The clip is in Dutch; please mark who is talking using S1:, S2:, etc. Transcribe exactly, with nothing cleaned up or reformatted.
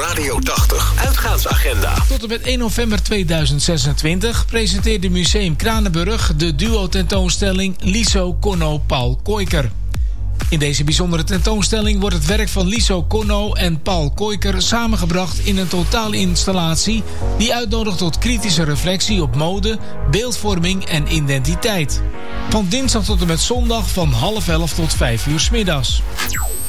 S1: Radio tachtig uitgaansagenda.
S2: Tot en met één november tweeduizend zesentwintig presenteerde Museum Kranenburg de duo-tentoonstelling Liso Conno Paul Koijker. In deze bijzondere tentoonstelling wordt het werk van Liso Conno en Paul Koijker samengebracht in een totaalinstallatie die uitnodigt tot kritische reflectie op mode, beeldvorming en identiteit. Van dinsdag tot en met zondag van half elf tot vijf uur 's middags.